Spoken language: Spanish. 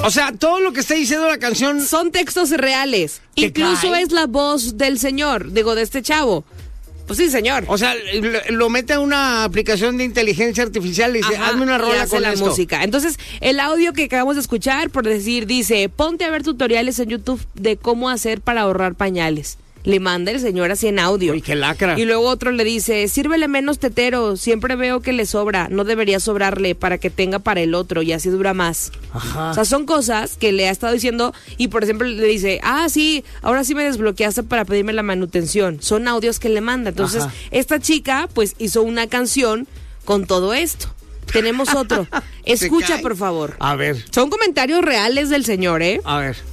O sea, todo lo que está diciendo la canción son textos reales. Incluso cae. es la voz del señor, digo, de este chavo. Pues sí, señor. O sea, lo mete a una aplicación de inteligencia artificial y dice, Ajá, hazme una rola y hace con la esto. música. Entonces, el audio que acabamos de escuchar, por decir, dice, ponte a ver tutoriales en YouTube de cómo hacer para ahorrar pañales. Le manda el señor así en audio. Uy, qué lacra. Y luego otro le dice, sírvele menos tetero, siempre veo que le sobra, no debería sobrarle para que tenga para el otro y así dura más. Ajá. O sea, son cosas que le ha estado diciendo y por ejemplo le dice, sí, ahora sí me desbloqueaste para pedirme la manutención. Son audios que le manda. Entonces, Ajá. esta chica pues hizo una canción con todo esto. Tenemos otro. Escucha, por favor. A ver. Son comentarios reales del señor, ¿eh? A ver.